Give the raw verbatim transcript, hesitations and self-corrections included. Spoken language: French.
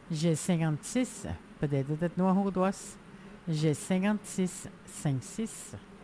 J'ai cinquante-six, peut-être être noir ou droit. J'ai cinquante-six, cinq six.